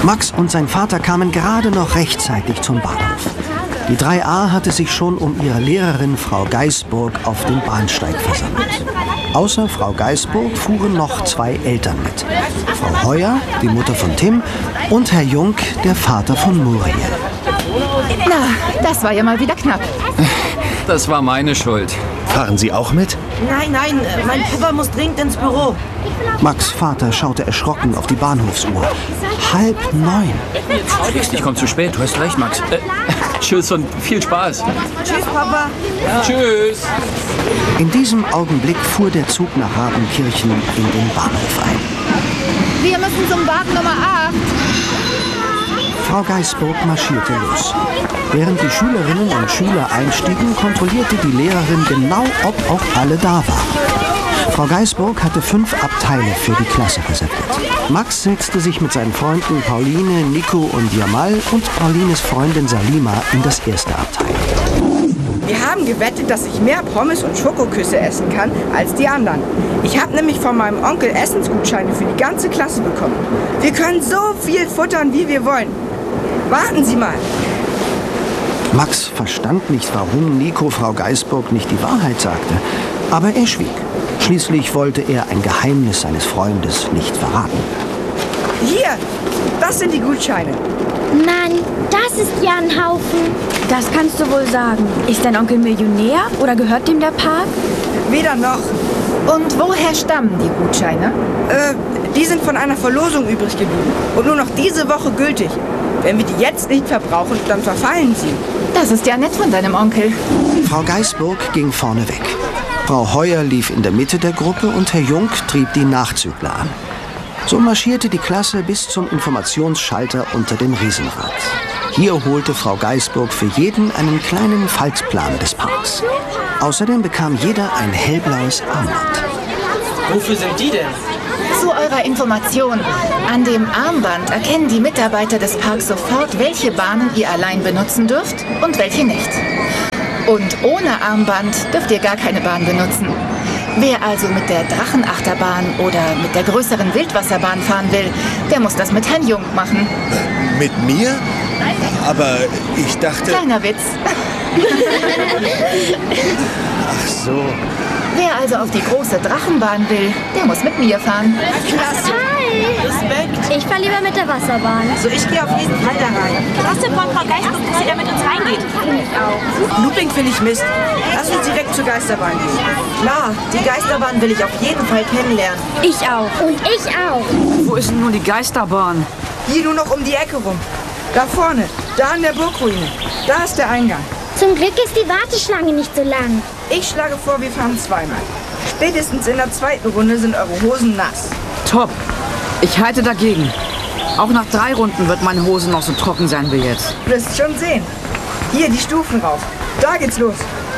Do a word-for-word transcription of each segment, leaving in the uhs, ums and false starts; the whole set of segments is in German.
Max und sein Vater kamen gerade noch rechtzeitig zum Bahnhof. Die drei A hatte sich schon um ihre Lehrerin Frau Geisburg auf dem Bahnsteig versammelt. Außer Frau Geisburg fuhren noch zwei Eltern mit. Frau Heuer, die Mutter von Tim, und Herr Jung, der Vater von Muriel. Na, das war ja mal wieder knapp. Das war meine Schuld. Fahren Sie auch mit? Nein, nein, mein Papa muss dringend ins Büro. Max' Vater schaute erschrocken auf die Bahnhofsuhr. Halb neun. Ich komme zu spät, du hast recht, Max. Äh, tschüss und viel Spaß. Tschüss, Papa. Ja. Tschüss. In diesem Augenblick fuhr der Zug nach Radenkirchen in den Bahnhof ein. Wir müssen zum Wagen Nummer acht. Frau Geisburg marschierte los. Während die Schülerinnen und Schüler einstiegen, kontrollierte die Lehrerin genau, ob auch alle da waren. Frau Geisburg hatte fünf Abteile für die Klasse reserviert. Max setzte sich mit seinen Freunden Pauline, Nico und Jamal und Paulines Freundin Salima in das erste Abteil. Wir haben gewettet, dass ich mehr Pommes und Schokoküsse essen kann als die anderen. Ich habe nämlich von meinem Onkel Essensgutscheine für die ganze Klasse bekommen. Wir können so viel futtern, wie wir wollen. Warten Sie mal. Max verstand nicht, warum Nico Frau Geisburg nicht die Wahrheit sagte. Aber er schwieg. Schließlich wollte er ein Geheimnis seines Freundes nicht verraten. Hier, das sind die Gutscheine. Mann, das ist ja ein Haufen. Das kannst du wohl sagen. Ist dein Onkel Millionär oder gehört dem der Park? Weder noch. Und woher stammen die Gutscheine? Äh, die sind von einer Verlosung übrig geblieben und nur noch diese Woche gültig. Wenn wir die jetzt nicht verbrauchen, dann verfallen sie. Das ist ja nett von deinem Onkel. Frau Geisburg ging vorne weg. Frau Heuer lief in der Mitte der Gruppe und Herr Jung trieb die Nachzügler an. So marschierte die Klasse bis zum Informationsschalter unter dem Riesenrad. Hier holte Frau Geisburg für jeden einen kleinen Faltplan des Parks. Außerdem bekam jeder ein hellblaues Armband. Wofür sind die denn? Zu eurer Information. An dem Armband erkennen die Mitarbeiter des Parks sofort, welche Bahnen ihr allein benutzen dürft und welche nicht. Und ohne Armband dürft ihr gar keine Bahn benutzen. Wer also mit der Drachenachterbahn oder mit der größeren Wildwasserbahn fahren will, der muss das mit Herrn Jung machen. Mit mir? Aber ich dachte... Kleiner Witz. Ach so. Wer also auf die große Drachenbahn will, der muss mit mir fahren. Klasse. Respekt. Ich fahre lieber mit der Wasserbahn. So, ich gehe auf jeden Fall da rein. Klasse von Frau Geisburg, dass sie da mit uns reingeht. Looping finde ich Mist. Lass uns direkt zur Geisterbahn gehen. Klar, die Geisterbahn will ich auf jeden Fall kennenlernen. Ich auch. Und ich auch. Wo ist denn nun die Geisterbahn? Hier nur noch um die Ecke rum. Da vorne, da an der Burgruine. Da ist der Eingang. Zum Glück ist die Warteschlange nicht so lang. Ich schlage vor, wir fahren zweimal. Spätestens in der zweiten Runde sind eure Hosen nass. Top. Ich halte dagegen. Auch nach drei Runden wird meine Hose noch so trocken sein wie jetzt. Du wirst schon sehen. Hier, die Stufen rauf. Da geht's los.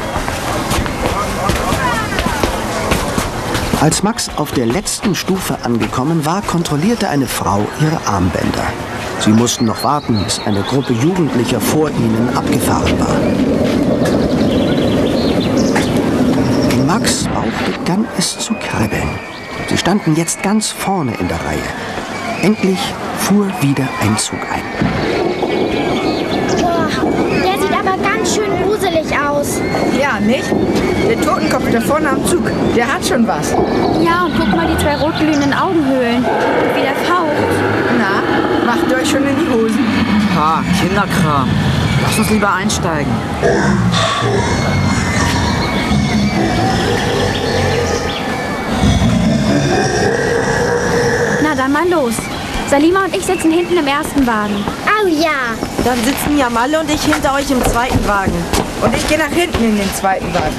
Als Max auf der letzten Stufe angekommen war, kontrollierte eine Frau ihre Armbänder. Sie mussten noch warten, bis eine Gruppe Jugendlicher vor ihnen abgefahren war. In Max' Bauch begann es zu kribbeln. Sie standen jetzt ganz vorne in der Reihe. Endlich fuhr wieder ein Zug ein. Boah, der sieht aber ganz schön gruselig aus. Ja, nicht? Der Totenkopf da vorne am Zug, der hat schon was. Ja, und guck mal die zwei rotglühenden Augenhöhlen. Und wie der faucht. Na, macht ihr euch schon in die Hosen? Ha, Kinderkram. Lass uns lieber einsteigen. Na dann mal los. Salima und ich sitzen hinten im ersten Wagen. Oh ja. Dann sitzen Jamalle und ich hinter euch im zweiten Wagen. Und ich gehe nach hinten in den zweiten Wagen.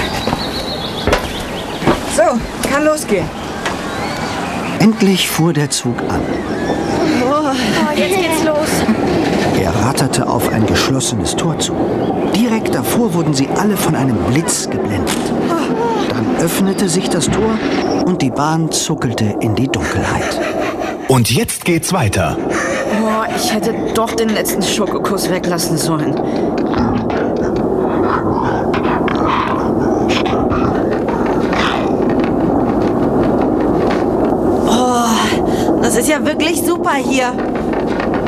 So, kann losgehen. Endlich fuhr der Zug an. Oh, jetzt geht's los. Er ratterte auf ein geschlossenes Tor zu. Direkt davor wurden sie alle von einem Blitz geblendet. Dann öffnete sich das Tor und die Bahn zuckelte in die Dunkelheit. Und jetzt geht's weiter. Oh, ich hätte doch den letzten Schokokuss weglassen sollen. Das ist ja wirklich super hier.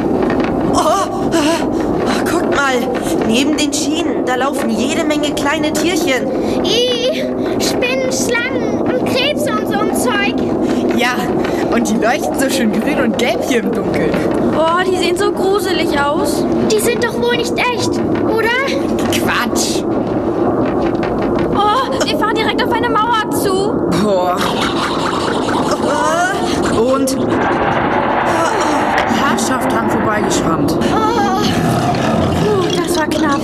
Oh, oh, guckt mal, neben den Schienen, da laufen jede Menge kleine Tierchen. Ih, Spinnen, Schlangen und Krebse und so ein Zeug. Ja, und die leuchten so schön grün und gelb hier im Dunkeln. Oh, die sehen so gruselig aus. Die sind doch wohl nicht echt, oder? Quatsch. Oh, wir fahren direkt auf eine Mauer zu. Boah. Und? Herrschaft dran vorbeigeschrammt. Oh. Puh, das war knapp.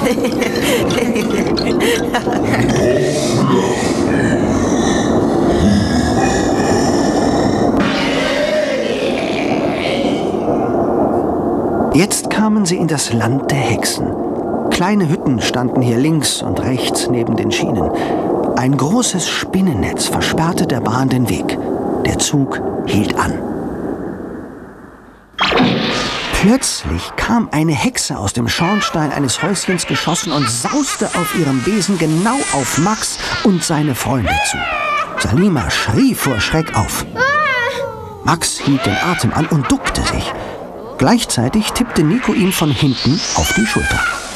Jetzt kamen sie in das Land der Hexen. Kleine Hütten standen hier links und rechts neben den Schienen. Ein großes Spinnennetz versperrte der Bahn den Weg. Der Zug hielt an. Plötzlich kam eine Hexe aus dem Schornstein eines Häuschens geschossen und sauste auf ihrem Besen genau auf Max und seine Freunde zu. Salima schrie vor Schreck auf. Max hielt den Atem an und duckte sich. Gleichzeitig tippte Nico ihm von hinten auf die Schulter.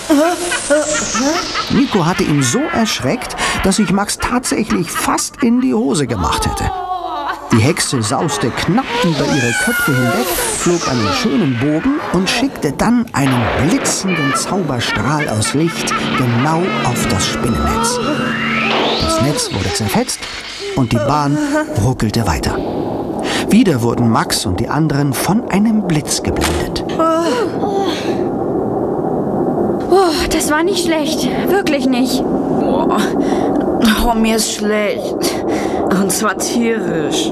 Nico hatte ihn so erschreckt, dass sich Max tatsächlich fast in die Hose gemacht hätte. Die Hexe sauste knapp über ihre Köpfe hinweg, flog einen schönen Bogen und schickte dann einen blitzenden Zauberstrahl aus Licht genau auf das Spinnennetz. Das Netz wurde zerfetzt und die Bahn ruckelte weiter. Wieder wurden Max und die anderen von einem Blitz geblendet. Oh, das war nicht schlecht. Wirklich nicht. Oh, oh, mir ist schlecht. Und zwar tierisch.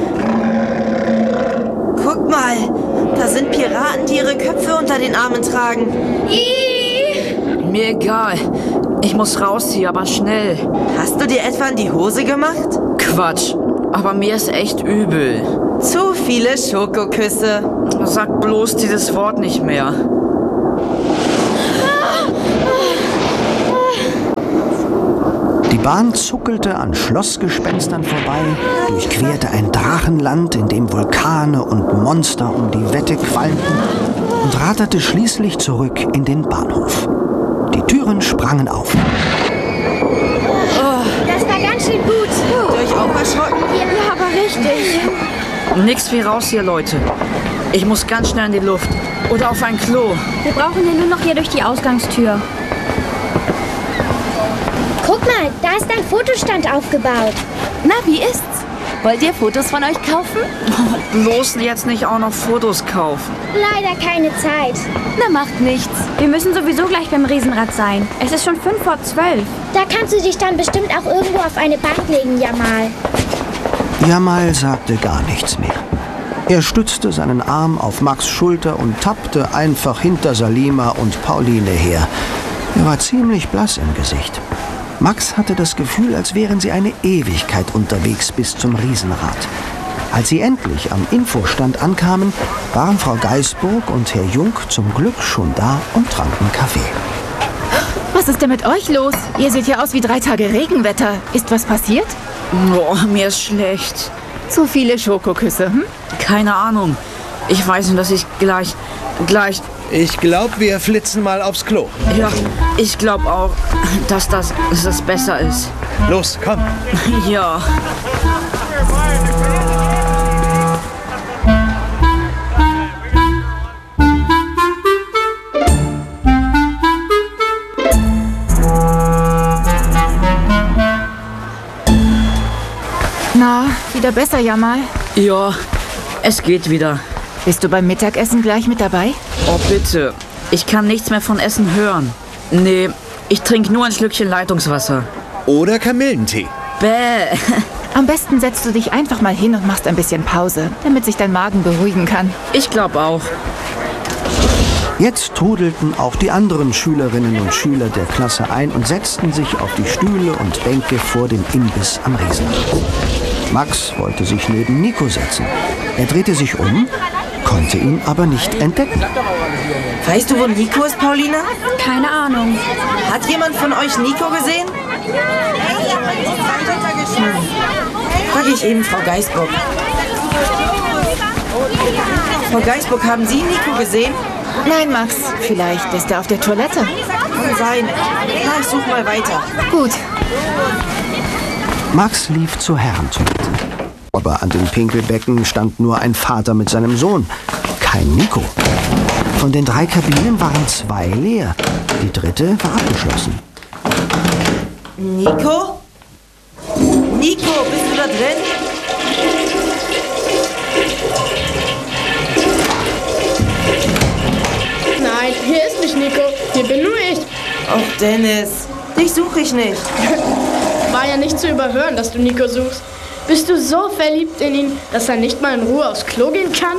Guck mal, da sind Piraten, die ihre Köpfe unter den Armen tragen. Ih. Mir egal. Ich muss raus hier, aber schnell. Hast du dir etwa in die Hose gemacht? Quatsch, aber mir ist echt übel. Zu viele Schokoküsse. Sag bloß dieses Wort nicht mehr. Die Bahn zuckelte an Schlossgespenstern vorbei, durchquerte ein Drachenland, in dem Vulkane und Monster um die Wette qualmten und raterte schließlich zurück in den Bahnhof. Die Türen sprangen auf. Oh, das war ganz schön gut. Habt ihr euch auch erschrocken? Ja, aber richtig. Nix wie raus hier, Leute. Ich muss ganz schnell in die Luft. Oder auf ein Klo. Wir brauchen ja nur noch hier durch die Ausgangstür. Guck mal, da ist ein Fotostand aufgebaut. Na, wie ist's? Wollt ihr Fotos von euch kaufen? Bloß jetzt nicht auch noch Fotos kaufen. Leider keine Zeit. Na, macht nichts. Wir müssen sowieso gleich beim Riesenrad sein. Es ist schon fünf vor zwölf. Da kannst du dich dann bestimmt auch irgendwo auf eine Bank legen, Jamal. Jamal sagte gar nichts mehr. Er stützte seinen Arm auf Max' Schulter und tappte einfach hinter Salima und Pauline her. Er war ziemlich blass im Gesicht. Max hatte das Gefühl, als wären sie eine Ewigkeit unterwegs bis zum Riesenrad. Als sie endlich am Infostand ankamen, waren Frau Gaisburg und Herr Jung zum Glück schon da und tranken Kaffee. Was ist denn mit euch los? Ihr seht ja aus wie drei Tage Regenwetter. Ist was passiert? Oh, mir ist schlecht. Zu viele Schokoküsse, hm? Keine Ahnung. Ich weiß nur, dass ich gleich, gleich... Ich glaube, wir flitzen mal aufs Klo. Ja, ich glaube auch, dass das, dass das besser ist. Los, komm. Ja. Na, wieder besser, Jamal? Ja, es geht wieder. Bist du beim Mittagessen gleich mit dabei? Oh, bitte. Ich kann nichts mehr von Essen hören. Nee, ich trinke nur ein Schlückchen Leitungswasser. Oder Kamillentee. Bäh. Am besten setzt du dich einfach mal hin und machst ein bisschen Pause, damit sich dein Magen beruhigen kann. Ich glaube auch. Jetzt trudelten auch die anderen Schülerinnen und Schüler der Klasse ein und setzten sich auf die Stühle und Bänke vor dem Imbiss am Riesenrad. Max wollte sich neben Nico setzen. Er drehte sich um, konnte ihn aber nicht entdecken. Weißt du, wo Nico ist, Paulina? Keine Ahnung. Hat jemand von euch Nico gesehen? Frag ich eben Frau Gaisburg. Frau Gaisburg, haben Sie Nico gesehen? Nein, Max. Vielleicht ist er auf der Toilette. Kann sein. Na, ich suche mal weiter. Gut. Max lief zur Herrentoilette. Aber an den Pinkelbecken stand nur ein Vater mit seinem Sohn. Kein Nico. Von den drei Kabinen waren zwei leer. Die dritte war abgeschlossen. Nico? Nico, bist du da drin? Nein, hier ist nicht Nico. Hier bin nur ich. Ach, Dennis. Dich suche ich nicht. War ja nicht zu überhören, dass du Nico suchst. Bist du so verliebt in ihn, dass er nicht mal in Ruhe aufs Klo gehen kann?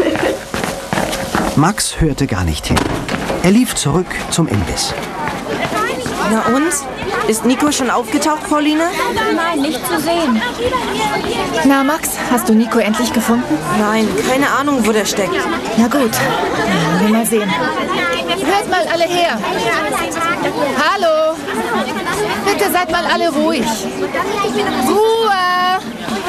Max hörte gar nicht hin. Er lief zurück zum Imbiss. Na und? Ist Nico schon aufgetaucht, Pauline? Nein, nicht zu sehen. Na, Max, hast du Nico endlich gefunden? Nein, keine Ahnung, wo der steckt. Na gut, dann wir mal sehen. Hört mal alle her. Hallo. Bitte seid mal alle ruhig. Ruhe.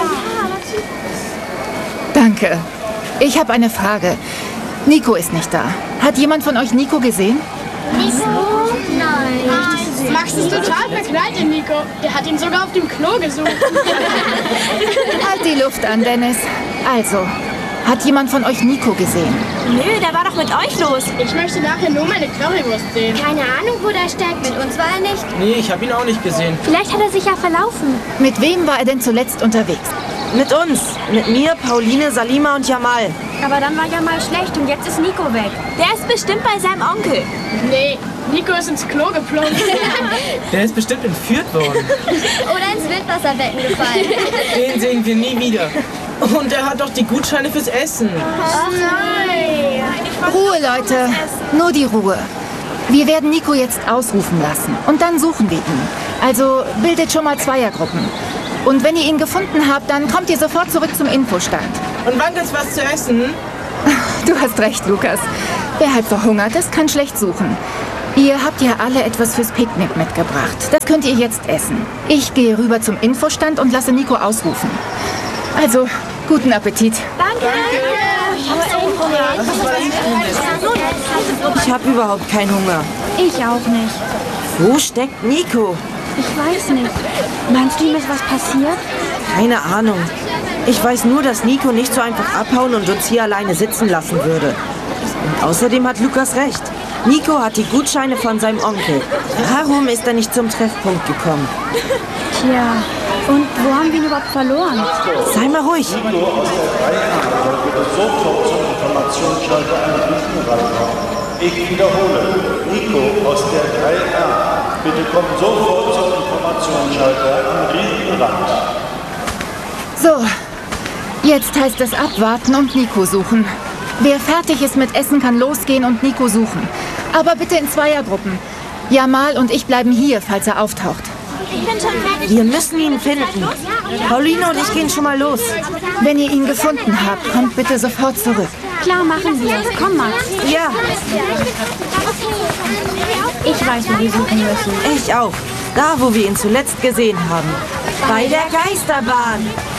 Danke. Ich habe eine Frage. Nico ist nicht da. Hat jemand von euch Nico gesehen? Nico? Nein. Max ist total verknallt in Nico. Der hat ihn sogar auf dem Klo gesucht. Halt die Luft an, Dennis. Also, hat jemand von euch Nico gesehen? Nö, der war doch mit euch los. Ich möchte nachher nur meine Currywurst sehen. Keine Ahnung, wo der steckt. Mit uns war er nicht. Nee, ich habe ihn auch nicht gesehen. Vielleicht hat er sich ja verlaufen. Mit wem war er denn zuletzt unterwegs? Mit uns. Mit mir, Pauline, Salima und Jamal. Aber dann war ja mal schlecht und jetzt ist Nico weg. Der ist bestimmt bei seinem Onkel. Nee, Nico ist ins Klo geplumpt. Der ist bestimmt entführt worden. Oder ins Wildwasserbecken gefallen. Den sehen wir nie wieder. Und er hat doch die Gutscheine fürs Essen. Oh nein. Ruhe, Leute. Nur die Ruhe. Wir werden Nico jetzt ausrufen lassen und dann suchen wir ihn. Also bildet schon mal Zweiergruppen. Und wenn ihr ihn gefunden habt, dann kommt ihr sofort zurück zum Infostand. Und wann gibt's was zu essen? Du hast recht, Lukas. Wer halb verhungert ist, kann schlecht suchen. Ihr habt ja alle etwas fürs Picknick mitgebracht. Das könnt ihr jetzt essen. Ich gehe rüber zum Infostand und lasse Nico ausrufen. Also, guten Appetit. Danke. Ich habe überhaupt keinen Hunger. Ich auch nicht. Wo steckt Nico? Ich weiß nicht. Meinst du, ihm ist was passiert? Keine Ahnung. Ich weiß nur, dass Nico nicht so einfach abhauen und uns hier alleine sitzen lassen würde. Und außerdem hat Lukas recht. Nico hat die Gutscheine von seinem Onkel. Warum ist er nicht zum Treffpunkt gekommen? Tja, und wo haben wir ihn überhaupt verloren? Sei mal ruhig. Nico aus der drei a bitte sofort zum Informationsschalter anrufen rankommen. Ich wiederhole, Nico aus der drei a, bitte kommt sofort zum Informationsschalter am Riesenrand. So, jetzt heißt es abwarten und Nico suchen. Wer fertig ist mit Essen, kann losgehen und Nico suchen. Aber bitte in Zweiergruppen. Jamal und ich bleiben hier, falls er auftaucht. Ich bin schon fertig. Wir müssen ihn finden. Pauline und ich gehen schon mal los. Wenn ihr ihn gefunden habt, kommt bitte sofort zurück. Klar machen wir es. Komm, Max. Ja. Ich weiß, wo wir suchen müssen. Ich auch. Da, wo wir ihn zuletzt gesehen haben. Bei der Geisterbahn.